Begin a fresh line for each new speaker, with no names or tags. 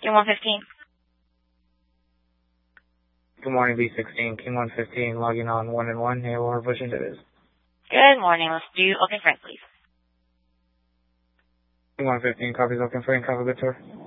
King 115.
Good morning, B16. King 115, logging on 1 and 1. AOR Bush into this.
Good morning. Let's do Open Front, please.
King 115, copies Open Front. Have a good tour.